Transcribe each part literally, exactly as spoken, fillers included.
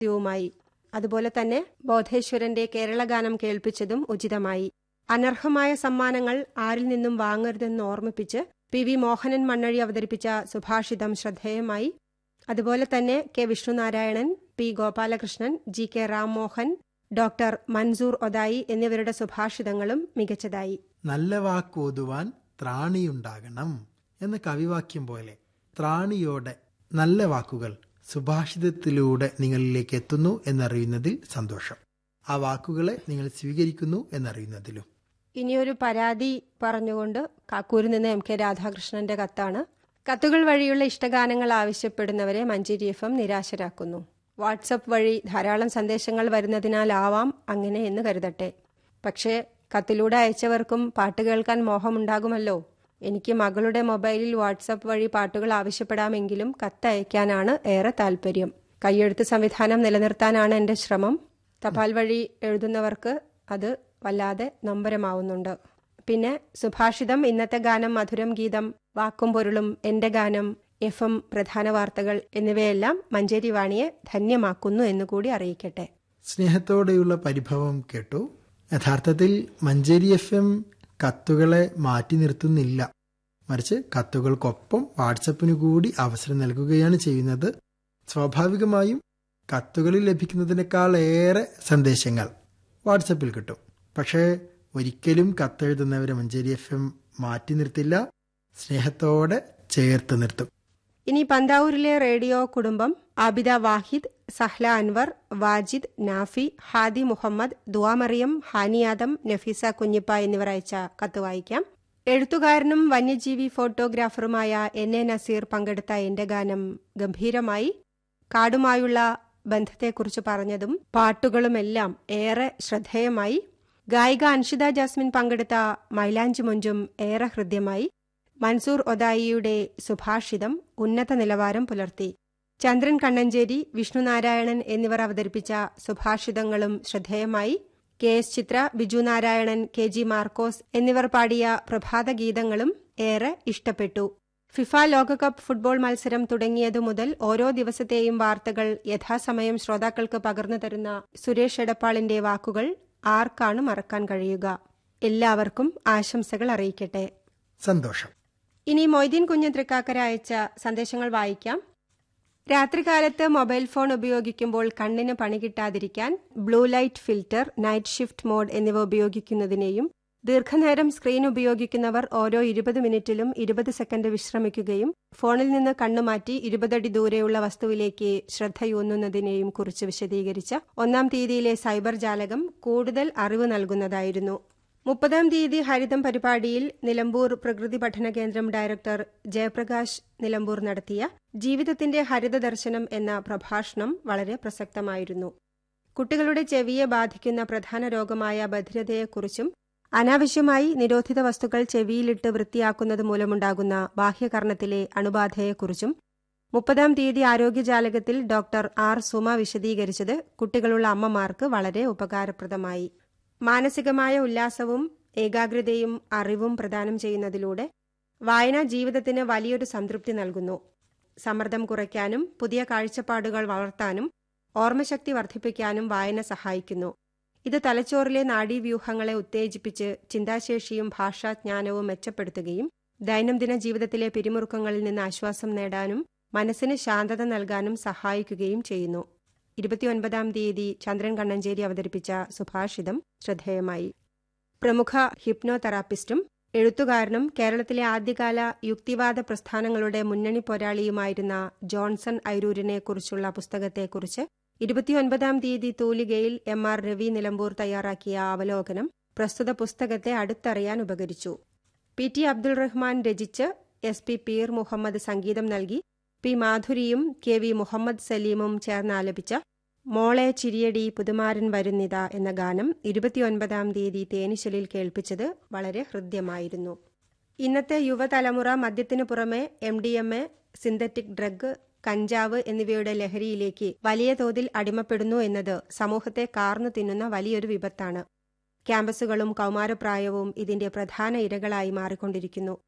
വുമായി. അതുപോലെ തന്നെ ബോധേശ്വരന്റെ കേരളഗാനം കേൾപ്പിച്ചതും ഉചിതമായി. അനർഹമായ സമ്മാനങ്ങൾ ആരിൽ നിന്നും വാങ്ങരുതെന്ന് ഓർമ്മിപ്പിച്ച് പി വി മോഹനൻ മണ്ണഴി അവതരിപ്പിച്ച സുഭാഷിതം ശ്രദ്ധേയമായി. അതുപോലെ തന്നെ K Vishnunarayanan, P Gopalakrishnan, G K Rammohan, doctor Mansoor Othayi എന്നിവരുടെ സുഭാഷിതങ്ങളും മികച്ചതായി. നല്ല വാക്കോതുവാൻ ത്രാണിയുണ്ടാകണം എന്ന കവിവാക്യം പോലെ ത്രാണിയോടെ നല്ല വാക്കുകൾ സുഭാഷിതത്തിലൂടെ നിങ്ങളിലേക്ക് എത്തുന്നു എന്നറിയുന്നതിൽ സന്തോഷം. ആ വാക്കുകളെ നിങ്ങൾ സ്വീകരിക്കുന്നു എന്നറിയുന്നതിലും. ഇനിയൊരു പരാതി പറഞ്ഞുകൊണ്ട് കാക്കൂരിൽ നിന്ന് എം കെ രാധാകൃഷ്ണന്റെ കത്താണ്. കത്തുകൾ വഴിയുള്ള ഇഷ്ടഗാനങ്ങൾ ആവശ്യപ്പെടുന്നവരെ മഞ്ചേരി എഫ് എം നിരാശരാക്കുന്നു. വാട്സപ്പ് വഴി ധാരാളം സന്ദേശങ്ങൾ വരുന്നതിനാലാവാം അങ്ങനെ എന്ന് കരുതട്ടെ. പക്ഷേ കത്തിലൂടെ അയച്ചവർക്കും പാട്ട് കേൾക്കാൻ മോഹമുണ്ടാകുമല്ലോ. എനിക്ക് മകളുടെ മൊബൈലിൽ വാട്സപ്പ് വഴി പാട്ടുകൾ ആവശ്യപ്പെടാമെങ്കിലും കത്തയക്കാനാണ് ഏറെ താല്പര്യം. കൈയെഴുത്ത് സംവിധാനം നിലനിർത്താനാണ് എന്റെ ശ്രമം. തപാൽ വഴി എഴുതുന്നവർക്ക് അത് വല്ലാതെ നൊമ്പരമാവുന്നുണ്ട്. പിന്നെ സുഭാഷിതം, ഇന്നത്തെ ഗാനം, മധുരം ഗീതം, വാക്കും പൊരുളും, എന്റെ ഗാനം, എഫ് എം പ്രധാന വാർത്തകൾ എന്നിവയെല്ലാം മഞ്ചേരി വാണിയെ ധന്യമാക്കുന്നു എന്നുകൂടി അറിയിക്കട്ടെ. സ്നേഹത്തോടെയുള്ള പരിഭവം കേട്ടു. യഥാർത്ഥത്തിൽ മഞ്ചേരി എഫ് എം കത്തുകളെ മാറ്റി നിർത്തുന്നില്ല. മറിച്ച് കത്തുകൾക്കൊപ്പം വാട്സപ്പിനു കൂടി അവസരം നൽകുകയാണ് ചെയ്യുന്നത്. സ്വാഭാവികമായും കത്തുകളിൽ ലഭിക്കുന്നതിനേക്കാൾ ഏറെ സന്ദേശങ്ങൾ വാട്സപ്പിൽ കിട്ടും. പക്ഷേ ഒരിക്കലും കത്തെഴുതുന്നവരെ മഞ്ചേരി എഫ് എം മാറ്റി നിർത്തില്ല, സ്നേഹത്തോടെ ചേർത്ത് നിർത്തും. ഇനി പന്താവൂരിലെ റേഡിയോ കുടുംബം ആബിദ വാഹിദ്, സഹ്ല അൻവർ, വാജിദ്, നാഫി, ഹാദി മുഹമ്മദ്, ദുവാമറിയം, ഹാനിയാദം, നഫീസ കുഞ്ഞിപ്പ എന്നിവർ അയച്ച കത്ത് വായിക്കാം. എഴുത്തുകാരനും വന്യജീവി ഫോട്ടോഗ്രാഫറുമായ എൻ എ നസീർ പങ്കെടുത്ത എന്റെ ഗാനം ഗംഭീരമായി. കാടുമായുള്ള ബന്ധത്തെക്കുറിച്ച് പറഞ്ഞതും പാട്ടുകളുമെല്ലാം ഏറെ ശ്രദ്ധേയമായി. ഗായിക അൻഷിത ജാസ്മിൻ പങ്കെടുത്ത മൈലാഞ്ചി മൊഞ്ചും ഏറെ ഹൃദ്യമായി. മൻസൂർ ഒതായിയുടെ സുഭാഷിതം ഉന്നത നിലവാരം പുലർത്തി. ചന്ദ്രൻ കണ്ണഞ്ചേരി, വിഷ്ണുനാരായണൻ എന്നിവർ അവതരിപ്പിച്ച സുഭാഷിതങ്ങളും ശ്രദ്ധേയമായി. കെ എസ് ചിത്ര, ബിജു നാരായണൻ, കെ ജി മാർക്കോസ് എന്നിവർ പാടിയ പ്രഭാത ഗീതങ്ങളും ഏറെ ഇഷ്ടപ്പെട്ടു. ഫിഫ ലോകകപ്പ് ഫുട്ബോൾ മത്സരം തുടങ്ങിയതു മുതൽ ഓരോ ദിവസത്തെയും വാർത്തകൾ യഥാസമയം ശ്രോതാക്കൾക്ക് പകർന്നു തരുന്ന സുരേഷ് എടപ്പാളിന്റെ വാക്കുകൾ ആർക്കാണ് മറക്കാൻ കഴിയുക. എല്ലാവർക്കും ആശംസകൾ അറിയിക്കട്ടെ. സന്തോഷം. ഇനി മൊയ്തീൻ കുഞ്ഞ് തൃക്കാക്കര അയച്ച സന്ദേശങ്ങൾ വായിക്കാം. രാത്രികാലത്ത് മൊബൈൽ ഫോൺ ഉപയോഗിക്കുമ്പോൾ കണ്ണിന് പണി കിട്ടാതിരിക്കാൻ blue light filter, night shift mode എന്നിവ ഉപയോഗിക്കുന്നതിനെയും ദീർഘനേരം സ്ക്രീൻ ഉപയോഗിക്കുന്നവർ ഓരോ ഇരുപത് മിനിറ്റിലും ഇരുപത് സെക്കൻഡ് വിശ്രമിക്കുകയും ഫോണിൽ നിന്ന് കണ്ണുമാറ്റി ഇരുപതടി ദൂരെയുള്ള വസ്തുവിലേക്ക് ശ്രദ്ധയൂന്നുന്നതിനെയും കുറിച്ച് വിശദീകരിച്ച ഒന്നാം തീയതിയിലെ സൈബർ ജാലകം കൂടുതൽ അറിവ് നൽകുന്നതായിരുന്നു. മുപ്പതാം തീയതി ഹരിതം പരിപാടിയിൽ നിലമ്പൂർ പ്രകൃതി പഠന കേന്ദ്രം ഡയറക്ടർ ജയപ്രകാശ് നിലമ്പൂർ നടത്തിയ ജീവിതത്തിന്റെ ഹരിത ദർശനം എന്ന പ്രഭാഷണം വളരെ പ്രസക്തമായിരുന്നു. കുട്ടികളുടെ ചെവിയെ ബാധിക്കുന്ന പ്രധാന രോഗമായ ബധിരതയെക്കുറിച്ചും അനാവശ്യമായി നിരോധിത വസ്തുക്കൾ ചെവിയിലിട്ട് വൃത്തിയാക്കുന്നത് മൂലമുണ്ടാകുന്ന ബാഹ്യകർണത്തിലെ അണുബാധയെക്കുറിച്ചും മുപ്പതാം തീയതി ആരോഗ്യജാലകത്തിൽ ഡോക്ടർ ആർ സുമ വിശദീകരിച്ചത് കുട്ടികളുള്ള അമ്മമാർക്ക് വളരെ ഉപകാരപ്രദമായി. മാനസികമായ ഉല്ലാസവും ഏകാഗ്രതയും അറിവും പ്രദാനം ചെയ്യുന്നതിലൂടെ വായന ജീവിതത്തിന് വലിയൊരു സംതൃപ്തി നൽകുന്നു. സമ്മർദ്ദം കുറയ്ക്കാനും പുതിയ കാഴ്ചപ്പാടുകൾ വളർത്താനും ഓർമ്മശക്തി വർദ്ധിപ്പിക്കാനും വായന സഹായിക്കുന്നു. ഇത് തലച്ചോറിലെ നാഡീവ്യൂഹങ്ങളെ ഉത്തേജിപ്പിച്ച് ചിന്താശേഷിയും ഭാഷാജ്ഞാനവും മെച്ചപ്പെടുത്തുകയും ദൈനംദിന ജീവിതത്തിലെ പിരിമുറുക്കങ്ങളിൽ നിന്ന് ആശ്വാസം നേടാനും മനസ്സിന് ശാന്തത നൽകാനും സഹായിക്കുകയും ചെയ്യുന്നു. ഇരുപത്തിയൊൻപതാം തീയതി ചന്ദ്രൻ കണ്ണഞ്ചേരി അവതരിപ്പിച്ച സുഭാഷിതം ശ്രദ്ധേയമായി. പ്രമുഖ ഹിപ്നോ തെറാപ്പിസ്റ്റും എഴുത്തുകാരനും കേരളത്തിലെ ആദ്യകാല യുക്തിവാദ പ്രസ്ഥാനങ്ങളുടെ മുന്നണി പോരാളിയുമായിരുന്ന ജോൺസൺ ഐരൂരിനെ കുറിച്ചുള്ള പുസ്തകത്തെക്കുറിച്ച് ഇരുപത്തിയൊൻപതാം തീയതി തൂലികയിൽ എം ആർ രവി നിലമ്പൂർ തയ്യാറാക്കിയ അവലോകനം പ്രസ്തുത പുസ്തകത്തെ അടുത്തറിയാൻ ഉപകരിച്ചു. പി ടി അബ്ദുൾ റഹ്മാൻ രചിച്ച് എസ് പി പീർ മുഹമ്മദ് സംഗീതം നൽകി പി മാധുരിയും കെ വി മുഹമ്മദ് സലീമും ചേർന്ന് ആലപിച്ച മോളെ ചിരിയടി പുതുമാരൻ വരുന്നിത എന്ന ഗാനം ഇരുപത്തിയൊൻപതാം തീയതി തേനിശലിൽ കേൾപ്പിച്ചത് വളരെ ഹൃദ്യമായിരുന്നു. ഇന്നത്തെ യുവതലമുറ മദ്യത്തിനു പുറമെ M D M A, synthetic drug, കഞ്ചാവ് എന്നിവയുടെ ലഹരിയിലേക്ക് വലിയ തോതിൽ അടിമപ്പെടുന്നു എന്നത് സമൂഹത്തെ കാർന്നു തിന്നുന്ന വലിയൊരു വിപത്താണ്. ക്യാമ്പസുകളും കൗമാരപ്രായവും ഇതിന്റെ പ്രധാന ഇരകളായി മാറിക്കൊണ്ടിരിക്കുന്നു.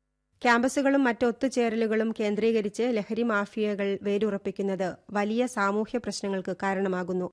ക്യാമ്പസുകളും മറ്റ് ഒത്തുചേരലുകളും കേന്ദ്രീകരിച്ച് ലഹരി മാഫിയകൾ വേരുറപ്പിക്കുന്നത് വലിയ സാമൂഹ്യ പ്രശ്നങ്ങൾക്ക് കാരണമാകുന്നു.